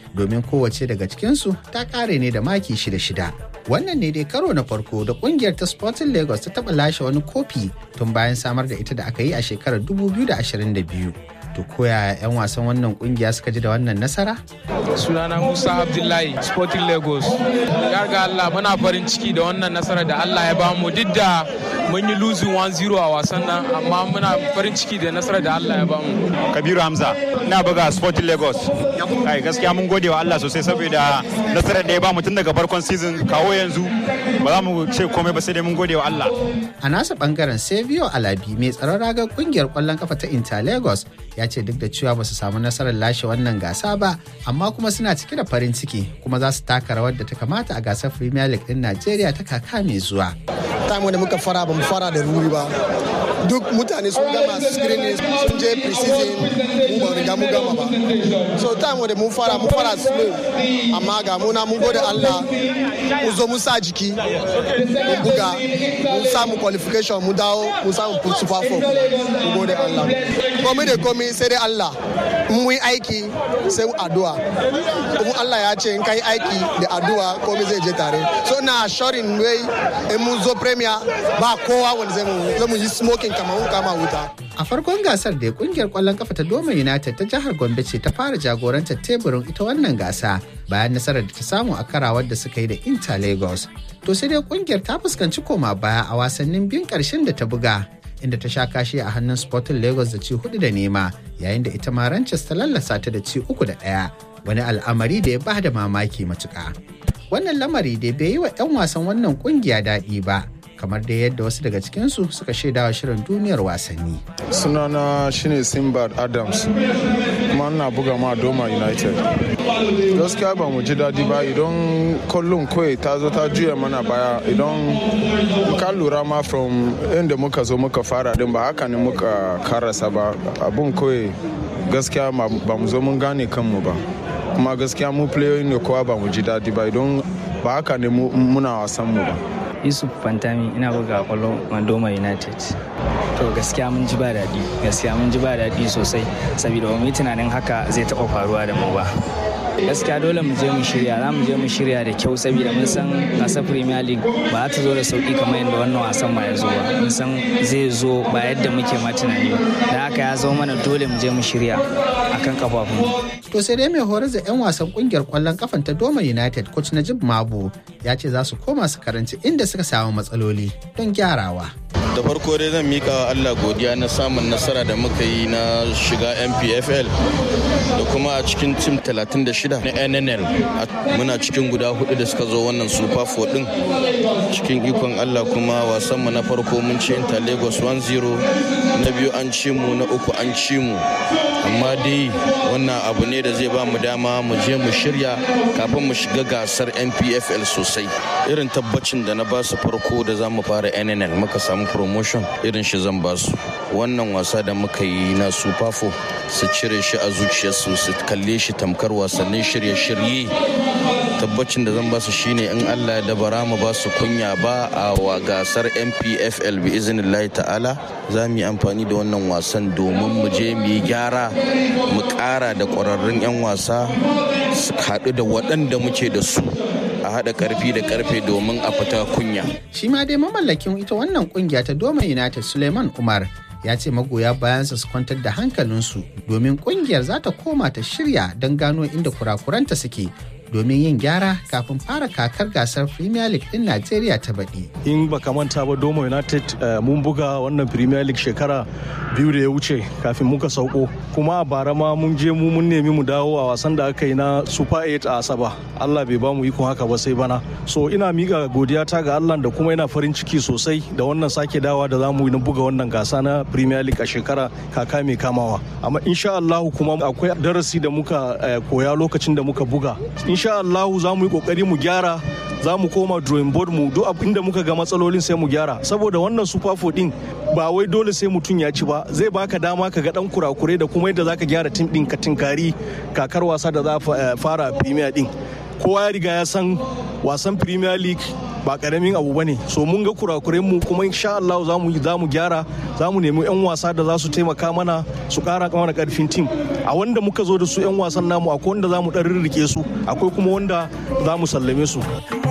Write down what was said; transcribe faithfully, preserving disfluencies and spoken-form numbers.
domin kowace daga cikinsu ta ƙare ne da maki shida-shida. Wannan ne dai karo na farko da kungiyar ta Sporting Lagos ta taɓa lashe wani kofi tun bayan samar da ita da aka yi a shekarar dubu biyu da ashirin da biyu. To koya 'yan wasan wannan kungiya suka ji da wannan nasara? Sunana Musa Abdullahi, Sporting Lagos. Ya ga Allah muna farin ciki da wannan nasara da Allah ya bamu, duk da mun yi losing one zero a wasan nan, amma muna farin ciki da nasara da Allah ya bamu. Kabiru Hamza, ina buga Sporting Lagos. Kai gaskiya mun gode wa Allah sosai saboda nasarar da ya bamu tun daga farkon season kawo yanzu. Ba za mu ce komai ba sai dai mun gode wa Allah. A nasa bangaren Savio Alabi mai tsaron ragar kungiyar kwallon kafa ta Inter Lagos ya ce duk da cewa ba su samu nasarar lashe wannan gasa ba, amma kuma suna cike da farin ciki kuma za su taka rawar da ta kamata a gasar Premier League din Najeriya ta kaka mai zuwa. Time da muka fara ba mu fara da ruri ba. Duk mutane sun gama screening sun je pre-season mu ba riga mu gama ba. So time da mun fara mun fara slow, amma ga muna mun gode Allah mu zo mun sa jiki mun buga mun samu qualification mu dawo mun samu super four mun gode Allah. Komai da komai sai dai Allah. Mun yi aiki sai addu'a. Kuma Allah ya ce in kai aiki da addu'a komai zai je tare. So na assuring way in mun zo premier ba kowa wanda zai mu yi smoking kamar kama wuta. A farkon gasar da kungiyar kwallon kafa ta Doma United ta jihar Gombe ce ta fara jagorantar teburin ita wannan gasa bayan nasarar da ta samu a karawar da suka yi da Inter Lagos. To sai dai kungiyar ta fuskanci koma baya a wasannin biyun karshen da ta buga, inda ta sha kashi a hannun Sporting Lagos da ci hudu da nema, yayin da ita ma Ranches ta lallasa ta da ci uku da ɗaya, wani al'amari da ya ba da mamaki matuƙa. Wannan lamari dai bai yi wa 'yan wasan wannan kungiya daɗi ba, kamar da yadda wasu daga cikinsu suka shaidawa shirin duniyar wasanni. Sunana shine Simbad Adams, kuma ina buga ma Doma United. Gaskiya ba mu ji daɗi ba idan kullum kawai ta zo ta juya mana baya, idan ka lura ma from inda muka zo muka fara din ba haka ne muka karasa ba. Abun kawai gaskiya ba mu zo mun gane kanmu ba. Kuma gaskiya mu playoyin ne kowa ba mu ji daɗi ba idan ba haka ne muna wasan mu ba. Yusuf Fantami, ina buga kwallo Mandoma United. To gaskiya mun ji ba daɗi, gaskiya mun ji ba daɗi sosai saboda wani tunanin haka zai taɓa faruwa da mu ba. Gaskiya dole mu je mu shirya, za mu je mu shirya da kyau saboda mun san gasar Premier League ba ta zo da sauki kamar yadda wannan wasan ma ya zo ba. Mun san zai zo ba yadda muke ma tunani ba. Da haka ya zo mana dole mu je mu shirya akan kafafun. To sai dai mai horar da 'yan wasan kungiyar kwallon kafan ta Doma United, coach Najib Mabu, ya ce za su koma su karanci inda suka samu matsaloli don gyarawa. Da farko dai zan mika wa Allah godiya na samun nasara da muka yi na shiga N P F L da kuma a cikin tim talatin da shida na N N L. Muna cikin guda hudu da suka zo wannan Super four din. Cikin ikon Allah kuma wasan mu na farko mun ci Inter Lagos one zero, na biyu an ci mu, na uku an ci mu. Amma dai wannan abu ne da zai ba mu dama mu je mu shirya kafin mu shiga gasar N P F L sosai. Irin tabbacin da na ba su farko da za mu fara N N L muka samu promotion irin shi zan ba su. Wannan wasa da muka yi na Super four su cire shi a zuciyarsu su kalle shi tamkar wasannin shirye-shirye. Tabbacin da zan ba su shine in Allah ya dabara mu ba su kunya ba a wa gasar N P F L bi iznillahi ta'ala. Za mu yi amfani da wannan wasan domin mu je mu yi gyara, mu ƙara da ƙwararrun 'yan wasa su haɗu da waɗanda muke da su a haɗa ƙarfi da ƙarfe domin a fita kunya. Shi ma dai mamallakin ita wannan ƙungiya ta Doma United, Suleiman Umar, ya ce magoya bayansa su kwantar da hankalinsu domin ƙungiyar za ta koma ta shirya don gano inda kurakuranta suke domin yin gyara kafin fara kakar gasar Premier League din Najeriya ta baɗi. In baka manta ba, Doma United mun buga wannan Premier League shekara biyu da ya wuce kafin muka sauko, kuma a bara ma mun je mu mun nemi mu dawo a wasan da aka yi na Super eight a Asaba. Allah bai ba mu ikon haka ba sai bana. So ina miƙa godiya ta ga Allah da kuma ina farin ciki sosai da wannan sake dawa da za mu yi na buga wannan gasa na Premier League a shekara kaka mai kamawa. Amma insha Allah kuma akwai darasi da muka koya lokacin da muka buga. Insha Allah za mu yi kokari mu gyara, za mu koma drawing board mu duk inda muka ga matsalolin sai mu gyara, saboda wannan Super four din ba wai dole sai mutum ya ci ba, zai baka dama ka ga dan kurakurai da kuma yadda zaka gyara tim din ka tinkari kakar wasa da za fara Premier din. Kowa ya riga ya san wasan Premier League ba karamin abu bane. So mun ga kurakuren mu kuma insha Allah za mu za mu gyara, za mu nemi yan wasa da za su taimaka mana su kara mana karfin tim. A wanda muka zo da su yan wasan namu akwai wanda za mu dan rirrike su, akwai kuma wanda za mu sallame su.